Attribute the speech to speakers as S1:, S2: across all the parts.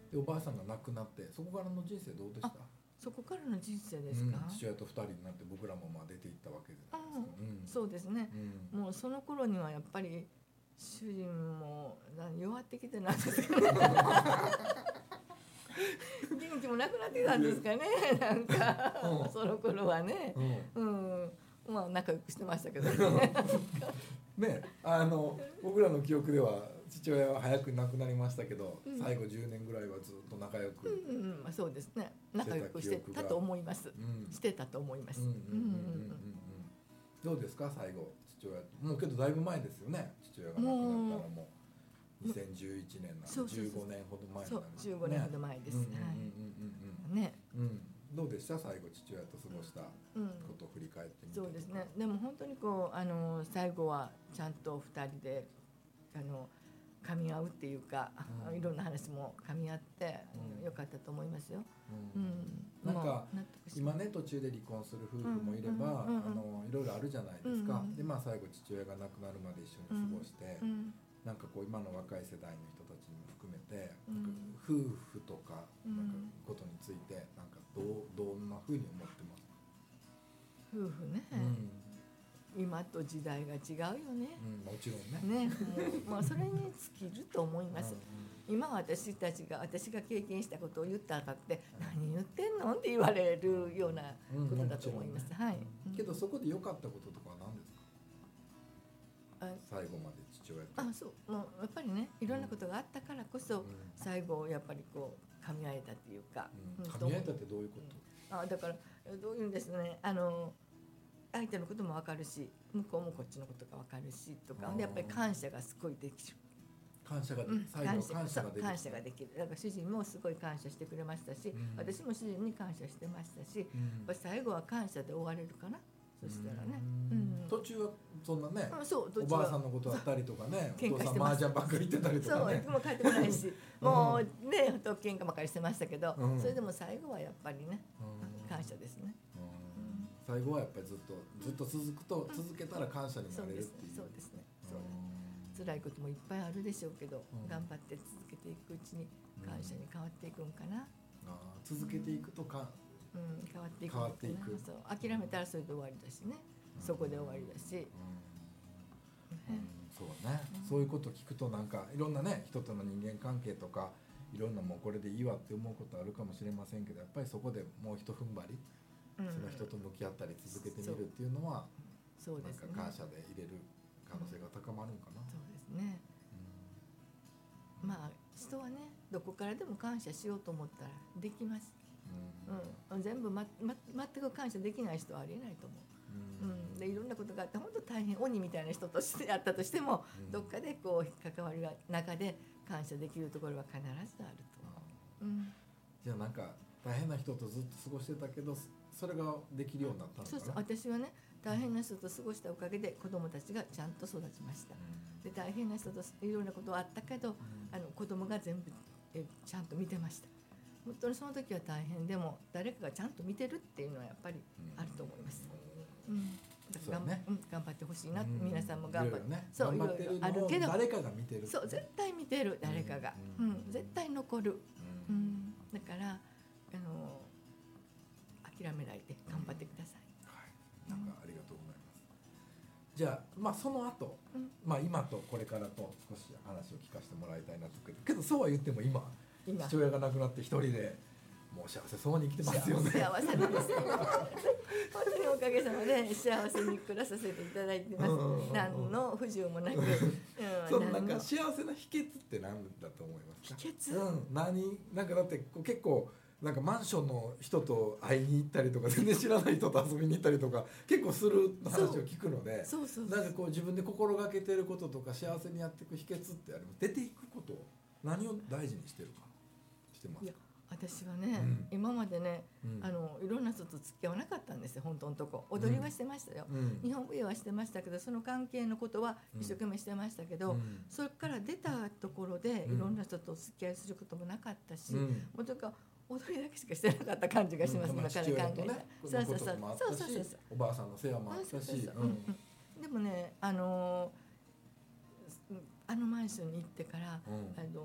S1: でおばあさんが亡くなってそこからの人生どうでした？
S2: そこからの人生ですか？
S1: 父親と2人になって僕らもまあ出ていったわけじゃないですか。
S2: そうですね、もうその頃にはやっぱり主人も弱ってきてなんですかね元気もなくなってたんですかね、なんかその頃はね、まあ仲良くしてましたけどね
S1: ね、僕らの記憶では父親は早く亡くなりましたけど、最後10年ぐらいはずっと仲良く、
S2: そうですね、仲良くしてたと思います、してたと思います。
S1: どうですか最後父親、もうけどだいぶ前ですよね、父親が亡くなったのも2011年なんで15年ほど前になる、
S2: そう15年ほど前です。ね、
S1: どうでした最後父親と過ごしたことを振り返ってみて。
S2: そうですね、でも本当にこう最後はちゃんと2人で噛み合うっていうか、いろんな話も噛み合ってよかったと思いますよ。
S1: なんか今ね途中で離婚する夫婦もいればいろいろあるじゃないですか。でまあ最後父親が亡くなるまで一緒に過ごして、なんかこう今の若い世代の人たちにも含めて、夫婦とかなんかことについてなんかどんなふうに思ってますか？
S2: 夫婦ね、今と時代が違うよね。
S1: もちろんね。
S2: まあそれに尽きると思います。今私が経験したことを言ったらって何言ってんのって言われるようなことだと思います。はい。
S1: けどそこで良かったこととかは何ですか？最後まで父親と。
S2: そう、もうやっぱりね、いろんなことがあったからこそ最後やっぱりこう噛み合えたっていうか。
S1: 噛み合えたってどういうこと？
S2: だからどういうんですね、相手のことも分かるし、向こうもこっちのことが分かるしとか、やっぱり感謝がすごいできる。
S1: 感謝が
S2: できる。だから主人もすごい感謝してくれましたし、私も主人に感謝してましたし、やっぱり最後は感謝で終われるかな。そしたらね。
S1: 途中はそんなね、おばあさんのことあったりとかね、お父さん麻雀ばっかり行ってたりとかね。
S2: そう、もう帰ってこないし、もうね、喧嘩ばかりしてましたけど、それでも最後はやっぱりね、感謝ですね。
S1: 最後はやっぱりずっと続けたら感謝になれるっていう。
S2: そうですね。辛いこともいっぱいあるでしょうけど、頑張って続けていくうちに感謝に変わっていくんかな。
S1: 続けていくとか、
S2: 変わっていく。そう、諦めたらそれで終わりだしね。そこで終わりだし。
S1: そうね。そういうことを聞くとなんかいろんなね、人との人間関係とかいろんなもうこれでいいわって思うことあるかもしれませんけど、やっぱりそこでもう一踏ん張り、その人と向き合ったり続けてみるっていうのは、なんか感謝で入れる可能性が高まるんかな。
S2: そうですね。まあ人はね、どこからでも感謝しようと思ったらできます。全部全く感謝できない人はありえないと思う。でいろんなことがあって本当大変鬼みたいな人としてあったとしても、どっかでこう関わりが中で感謝できるところは必ずあると思う。
S1: じゃあなんか大変な人とずっと過ごしてたけど、それができるようになったのかな。
S2: そう、私はね、大変な人と過ごしたおかげで子供たちがちゃんと育ちました。で大変な人といろんなことはあったけど、子供が全部ちゃんと見てました。本当にその時は大変でも誰かがちゃんと見てるっていうのはやっぱりあると思います。頑張ってほしいな、皆さんも頑張って、
S1: そういろいろあるけど誰かが見てる、
S2: そう絶対見てる誰かが、絶対残る。だから諦めないで頑張ってください。
S1: なんかありがとうございます。じゃあまあその後、まあ今とこれからと少し話を聞かせてもらいたいなと。けどそうは言っても今父親が亡くなって一人でもう幸せそうに生きてますよね。
S2: 幸せなんですよ。本当におかげさまで幸せに暮らさせていただいてます。何の不自由もなく。
S1: そのなんか幸せな秘訣って何だと思いますか？
S2: 秘訣？
S1: なんかだって結構なんかマンションの人と会いに行ったりとか全然知らない人と遊びに行ったりとか結構する話を聞くので、なんかこう自分で心がけてることとか幸せにやっていく秘訣ってあります？出ていくこと、何を大事にしてるかしてますか？
S2: 私はね、今までね、いろんな人と付き合わなかったんですよ。本当のとこ踊りはしてましたよ、日本舞踊はしてましたけど、その関係のことは一生懸命してましたけど、それから出たところでいろんな人とお付き合いすることもなかったし、もうとか踊りだけしかしてなかった感じがします、今から考えたら。そう
S1: おばあさんの世話もあったし、
S2: でもね、マンションに行ってから、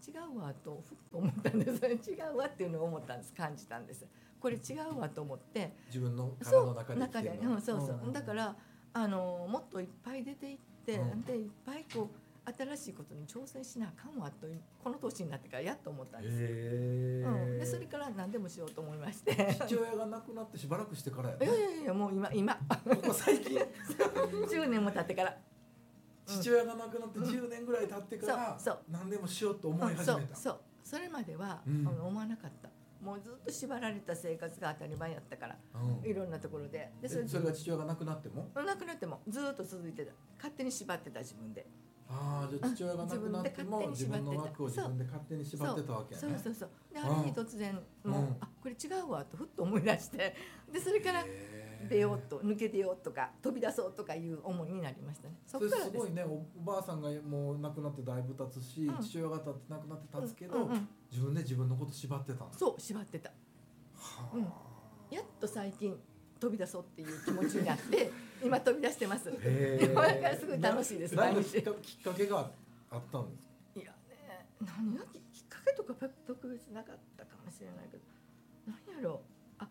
S2: 違うわとふっと思ったんです。違うわっていうのを思ったんです。感じたんです。これ違うわと思って、
S1: 自分の体の中で生きてるの。
S2: そうそう、だからもっといっぱい出ていって、でいっぱいこう新しいことに挑戦しなあかんわとこの年になってからやっと思ったんです。でそれから何でもしようと思いまして。
S1: 父親が亡くなってしばらくしてからやね。
S2: いやもう今
S1: ここ最近
S2: 10年も経ってから。
S1: 父親が亡くなって10年ぐらい経ってから何でもしようと思い始めた。
S2: それまでは思わなかった。もうずっと縛られた生活が当たり前やったから、いろんなところで。
S1: それが父親が亡くなっても
S2: ずっと続いてた。勝手に縛ってた自分で。
S1: じゃあ父親が亡くなっても自分の枠を自分で勝手に縛ってたわけやね。
S2: そうである日突然もうこれ違うわとふっと思い出して、でそれから出ようと抜け出ようとか飛び出そうとかいう思いになりましたね。
S1: それすごいね。おばあさんがもう亡くなってだいぶ経つし、父親が亡くなって経つけど、自分で自分のこと縛ってたの。
S2: そう縛ってた。やっと最近飛び出そうっていう気持ちになって今飛び出してます。今からすごい楽しいです。
S1: 何かきっかけがあったんですか？
S2: いやね、何がきっかけとか特別なかったかもしれないけど、何やろ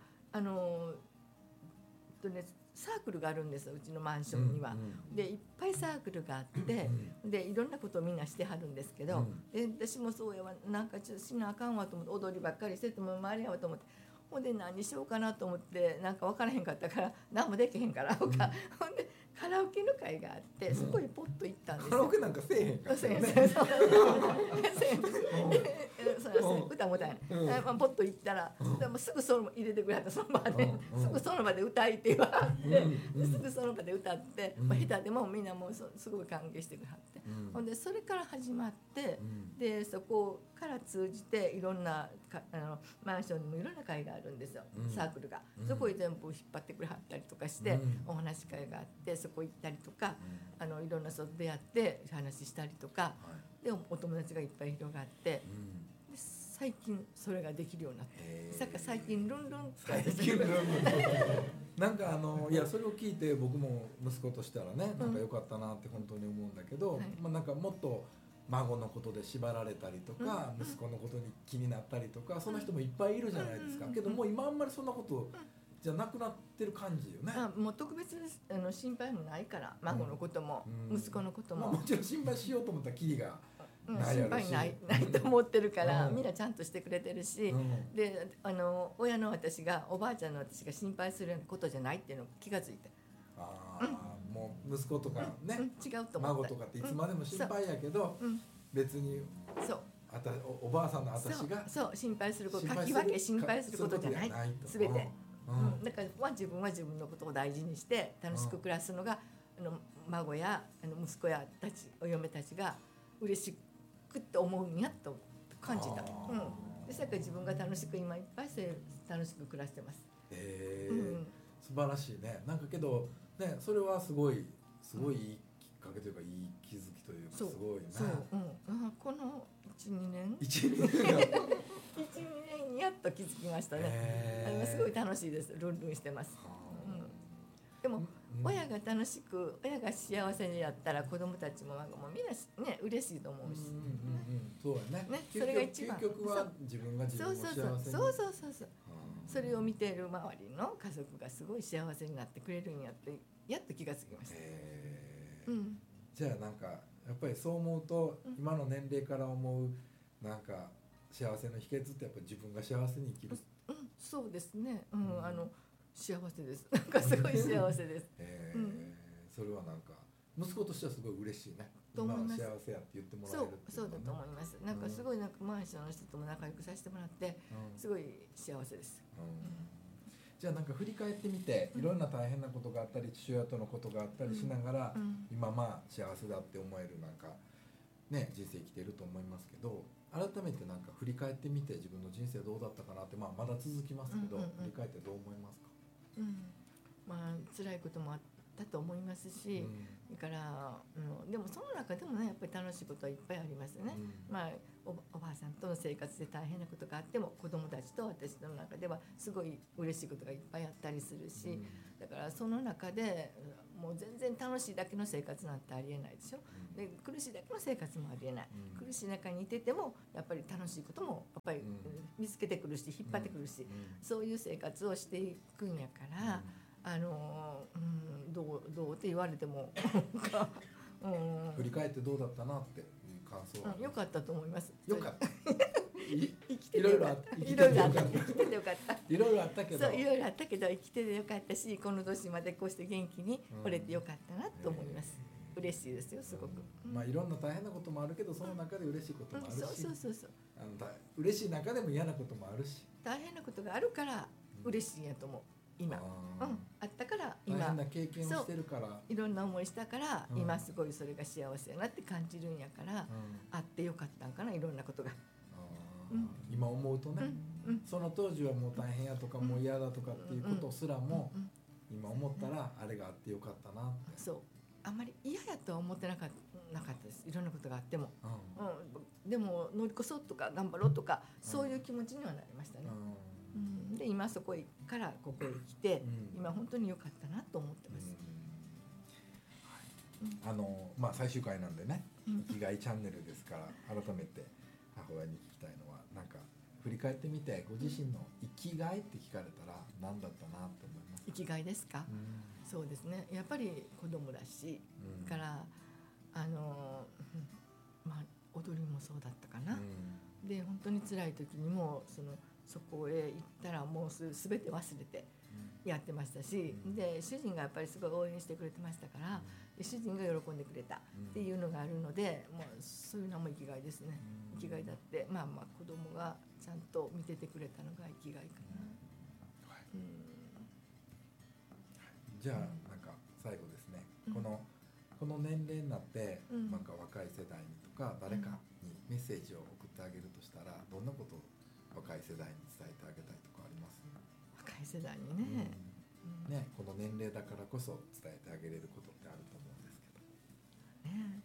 S2: う。サークルがあるんですよ、うちのマンションには。でいっぱいサークルがあって、でいろんなことをみんなしてはるんですけど、で私もそうやわ、なんかちょっとしなあかんわと思って踊りばっかりしてても周りやわと思って、ほんで何しようかなと思ってなんか分からへんかったから何もできへんからほんでカラオケの会があってそこにポッと行ったんですよ。
S1: カラオケなんかせえへんからね。
S2: 歌も歌えない。ポッと行ったらすぐその入れてくれはった。その場ですぐその場で歌いって言わはって、すぐその場で歌って、下手でもみんなもうすごい歓迎してくれはって、ほんでそれから始まって、でそこから通じていろんなマンションにもいろんな会があるんですよ、サークルが。そこに全部引っ張ってくれはったりとかして、お話し会があってそこ行ったりとか、いろんな人と出会って話したりとか、でお友達がいっぱい広がって、最近それができるようになって、さっき最近ルンルンって
S1: なんかいやそれを聞いて僕も息子としたらね、なんか良かったなって本当に思うんだけど、なんかもっと孫のことで縛られたりとか、息子のことに気になったりとか、そんな人もいっぱいいるじゃないですか。けどもう今あんまりそんなことじゃなくなってる感じよね。
S2: もう特別心配もないから、孫のことも息子のことも。
S1: もちろん心配しようと思ったらキリが
S2: 心配ないと思ってるから、みんなちゃんとしてくれてるし、で親の私がおばあちゃんの私が心配するようなことじゃないっていうのを気がついて、
S1: もう息子とかね、
S2: 違うと思った。
S1: 孫とかっていつまでも心配やけど、別におばあさんの私が
S2: 心配すること、かき分け心配することじゃない全て。だから自分は自分のことを大事にして楽しく暮らすのが孫や息子やたちお嫁たちが嬉しくって思うんやと感じた。でさっき自分が楽しく今いっぱい楽しく暮らしてます。
S1: 素晴らしいね。なんかけどね、それはすごいいいきっかけというかいい気づきというかすごいね。
S2: この 1,2 年にやっと気づきましたね。すごい楽しいです。ルンルンしてます。でも親が楽しく、親が幸せにやったら子供たちも孫もみんなね嬉しいと思うし。
S1: そうやね。それが一番。究極は自分が自分を幸せに。
S2: そう。それを見ている周りの家族がすごい幸せになってくれるんやってやっと気がつきました。
S1: じゃあなんかやっぱりそう思うと、今の年齢から思うなんか幸せの秘訣ってやっぱり自分が幸せに生きる。
S2: そうですね。幸せです。なんかすごい幸せです。
S1: それはなんか息子としてはすごい嬉しいね。今は幸せやって言ってもらえるっていうのはね。
S2: そうだと思います。なんかすごいなんかマンションの人とも仲良くさせてもらってすごい幸せです。
S1: じゃあなんか振り返ってみて、いろんな大変なことがあったり父親とのことがあったりしながら、今幸せだって思えるなんかね人生生きてると思いますけど、改めてなんか振り返ってみて自分の人生どうだったかなって、まだ続きますけど、振り返ってどう思いますか？
S2: 辛いこともあったったと思いますし、だから、でもその中でもねやっぱり楽しいことはいっぱいありますよね。まあおばあさんとの生活で大変なことがあっても子供たちと私の中ではすごい嬉しいことがいっぱいあったりするし、だからその中でもう全然楽しいだけの生活なんてありえないでしょ。で苦しいだけの生活もありえない、苦しい中にいててもやっぱり楽しいこともやっぱり見つけてくるし引っ張ってくるし、そういう生活をしていくんやから、どうって言われても
S1: 振り返ってどうだったなっていう感想は、
S2: 良かったと思います。
S1: 良かった
S2: 生きててよかった。いろいろあった生きててよかった。
S1: いろいろあったけど、
S2: そういろいろあったけど生きててよかったし、この年までこうして元気に折れてよかったなと思います。嬉しいですよすごく。
S1: まあいろんな大変なこともあるけど、その中で嬉しいこともあるし、
S2: そう
S1: 嬉しい中でも嫌なこともあるし、
S2: 大変なことがあるから嬉しいんやと思う。今あったから今
S1: 大変な経験をしてるから
S2: いろんな思いしたから、今すごいそれが幸せやなって感じるんやから、あってよかったんかな、いろんなことが。
S1: 今思うとね、その当時はもう大変やとかもう嫌だとかっていうことすらも今思ったらあれがあってよかったなって。
S2: そうあんまり嫌やとは思ってなかったです。いろんなことがあっても、でも乗り越そうとか頑張ろうとか、そういう気持ちにはなりましたね。で今そこからここへ来て、今本当に良かったなと思ってます。
S1: まあ最終回なんでね、生きがいチャンネルですから、改めて母親に聞きたいのは、なんか振り返ってみてご自身の生きがいって聞かれたら何だったなと思いますか？
S2: 生きがいですか？そうですね、やっぱり子供だし、からまあ踊りもそうだったかな。で本当に辛い時にもそこへ行ったらもう全て忘れてやってましたし、で主人がやっぱりすごい応援してくれてましたから、主人が喜んでくれたっていうのがあるので、もうそういうのも生きがいですね。生きがいだって、まあ子供がちゃんと見ててくれたのが生きがいかな。
S1: じゃあなんか最後ですね、この年齢になって、なんか若い世代にとか誰かにメッセージを送ってあげるとしたら、どんなことを若い世代に伝えてあげたいとかあります？
S2: 若い世代にね、
S1: この年齢だからこそ伝えてあげれることってあると思うんですけど
S2: ね。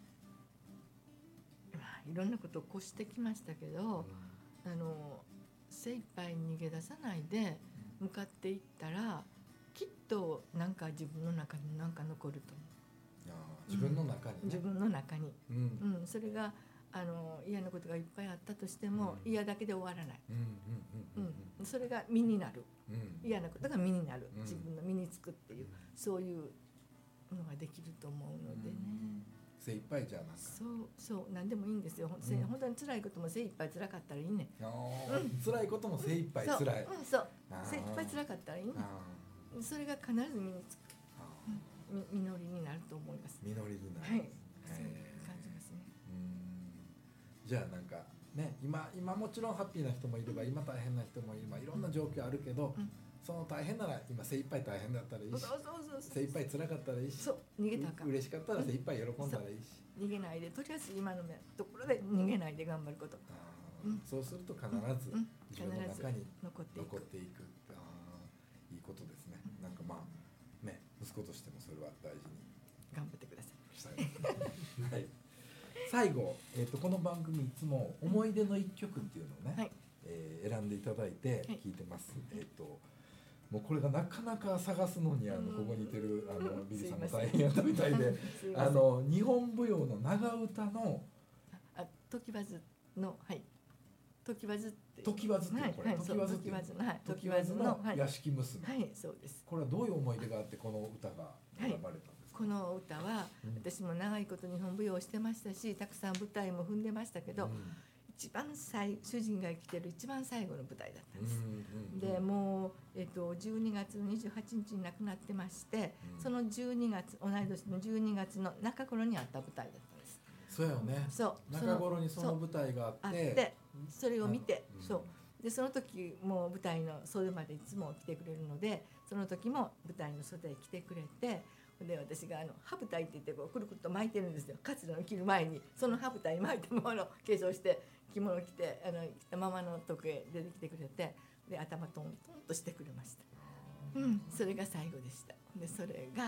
S2: いろんなことを越してきましたけど、精一杯逃げ出さないで向かっていったら、きっとなんか自分の中に何か残ると思う。
S1: 自分の中にね、
S2: 自分の中に、それが嫌なことがいっぱいあったとしても、嫌だけで終わらない。それが身になる、嫌なことが身になる、自分の身につくっていう、そういうのができると思うのでね。
S1: 精一杯じゃなんか
S2: そう何でもいいんですよ。本当に辛いことも精一杯辛かったらいいね。
S1: 辛いことも精一杯辛い。
S2: そう精一杯辛かったらいいね。それが必ず身につく、実りになると思います。
S1: 実りになる。
S2: はい。そう感じますね。
S1: じゃあなんかね、今もちろんハッピーな人もいれば、今大変な人もいれば、いろんな状況あるけど、その大変なら今精一杯大変だったらいいし、精一杯辛かったらいいし、
S2: 逃げたか
S1: 嬉しかったら精一杯喜んだらいいし、
S2: 逃げないで、とりあえず今のところで逃げないで頑張ること。
S1: そうすると必ず自分の中に残っていく。いいことですね。なんかまあね、息子としてもそれは大事に
S2: 頑張ってくださ
S1: い。はい。最後、この番組いつも思い出の一曲っていうのをね、選んでいただいて聞いてます。もうこれがなかなか探すのにここにいてるビリーさんも大変やったみたいで、日本舞踊の長唄の
S2: 時わずの時わずって
S1: 時わずってこれ時わずの屋敷娘。
S2: はい、そうです。
S1: これはどういう思い出があってこの歌が選ばれたんですか？
S2: この歌は私も長いこと日本舞踊をしてましたし、たくさん舞台も踏んでましたけど、主人が生きてる一番最後の舞台だったんです。でもう、12月の28日に亡くなってまして、その12月同い年の12月の中頃にあった舞台だったんです。
S1: そうよね。中頃にその舞台があって、
S2: それを見て、でその時もう舞台の袖までいつも来てくれるので、その時も舞台の袖へ来てくれて、で私が羽舞台って言ってくるくると巻いてるんですよ。カツラを着る前にその羽舞台巻いたままの化粧して着物着て着たままのとこへ出てきてくれて、で頭トントンとしてくれました。それが最後でした。でそれが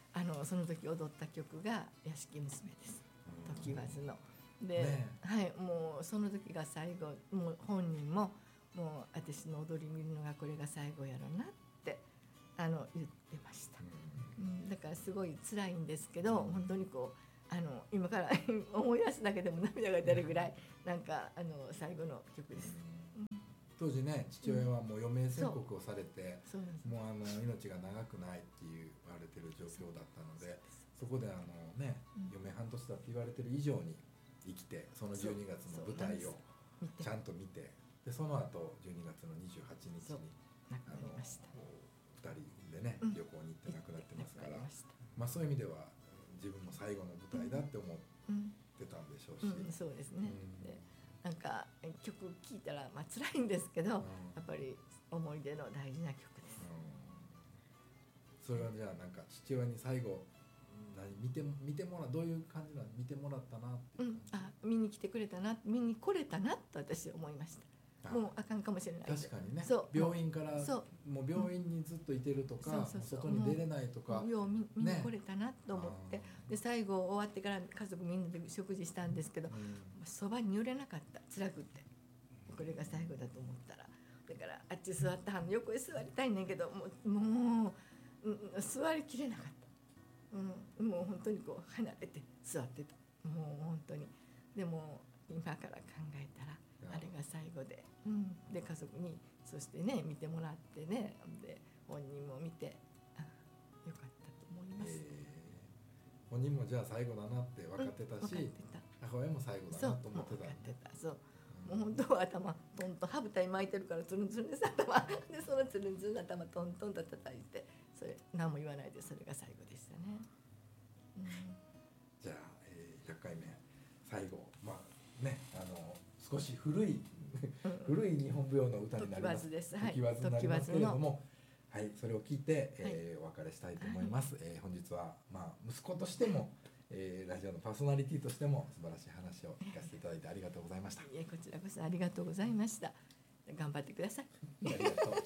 S2: その時踊った曲が屋敷娘です。時わずので、
S1: ね、
S2: はい、もうその時が最後、もう本人ももう私の踊り見るのがこれが最後やろなって言ってました。だからすごい辛いんですけど、本当にこう今から思い出すだけでも涙が出るぐらいなんか最後の曲です。
S1: 当時ね、父親はもう余命宣告をされて、もう命が長くないって言われてる状況だったので、そこでね、余命半年だって言われてる以上に生きて、その12月の舞台をちゃんと見て、でその後12月の28日に
S2: 亡くなりました。
S1: 2人でね、旅行に行って亡くなってますから、まあそういう意味では自分も最後の舞台だって思ってたんでしょうし、
S2: そうですね。なんか曲聴いたらまあ辛いんですけど、やっぱり思い出の大事な曲です。
S1: それはじゃあなんか父親に最後見てもらう、どういう感じなの、見てもらったなっていう感じ、
S2: 見に来てくれたな、見に来れたなと私は思いました。もうあかんかもしれない。
S1: 確かにね、病院からもう病院にずっといてるとか、外に出れないとか、
S2: よう見に来れたなと思って、で最後終わってから家族みんなで食事したんですけど、そばに寄れなかった、辛くってこれが最後だと思ったら、だからあっち座った横へ座りたいねんけど、もう座りきれなかった、もう本当にこう離れて座ってた、もう本当に。でも今から考えたらあれが最後で、で家族にそしてね見てもらってね、で本人も見てよかったと思います。
S1: 本人もじゃあ最後だなって分かってたし、母親も最後だなと思ってた。
S2: 分かってた。そう、もう本当は頭トントン、歯舞台巻いてるからツルンツルンです、頭でそのツルンツルンの頭トントンと叩いて、それ何も言わないで、それが最後でしたね。
S1: じゃあ、100回目最後、まあね、少し古い日本舞踊の歌になります。時わずになりますけれども、はい、それを聞いて、お別れしたいと思います。本日は、まあ、息子としても、ラジオのパーソナリティとしても素晴らしい話を聞かせていただいてありがとうございました。
S2: こちらこそありがとうございました。頑張ってください。